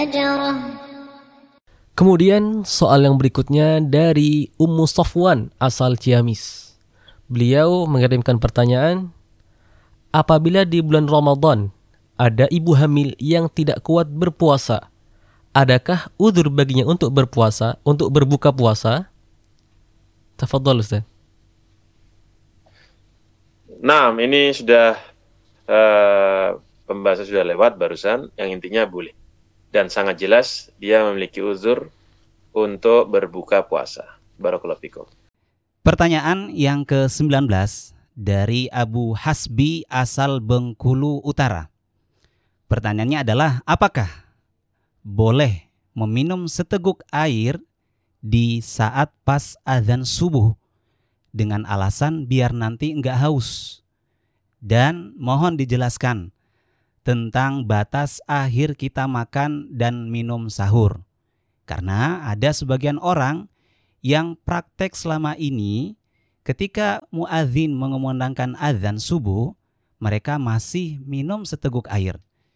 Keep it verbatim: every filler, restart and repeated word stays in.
Kemudian soal yang berikutnya dari Ummu Sofwan asal Ciamis. Beliau mengirimkan pertanyaan, apabila di bulan Ramadan ada ibu hamil yang tidak kuat berpuasa, adakah uzur baginya untuk berpuasa, untuk berbuka puasa? Tafadhol Ustaz. Nah, ini sudah uh, pembahasan sudah lewat barusan, yang intinya boleh. Dan sangat jelas dia memiliki uzur untuk berbuka puasa. Barakallahu fikum. Pertanyaan yang ke sembilan belas dari Abu Hasbi asal Bengkulu Utara. Pertanyaannya adalah, apakah boleh meminum seteguk air di saat pas azan subuh dengan alasan biar nanti enggak haus? Dan mohon dijelaskan tentang batas akhir kita makan dan minum sahur. Karena ada sebagian orang yang praktek selama ini ketika muadzin mengumandangkan azan subuh, mereka masih minum seteguk air.